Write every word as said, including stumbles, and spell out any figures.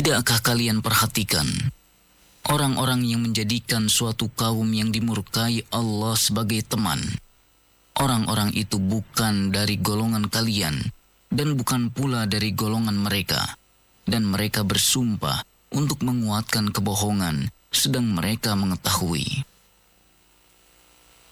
Tidakkah kalian perhatikan orang-orang yang menjadikan suatu kaum yang dimurkai Allah sebagai teman? Orang-orang itu bukan dari golongan kalian dan bukan pula dari golongan mereka. Dan mereka bersumpah untuk menguatkan kebohongan sedang mereka mengetahui